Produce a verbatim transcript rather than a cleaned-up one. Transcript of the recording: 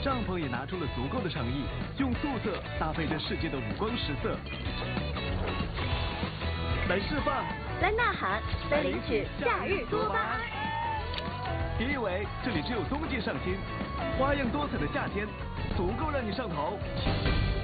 帐篷也拿出了足够的诚意，用素色搭配这世界的五光十色。来释放， 来呐喊，来领取夏日多巴胺。 别以为这里只有冬季上新，花样多彩的夏天，足够让你上头。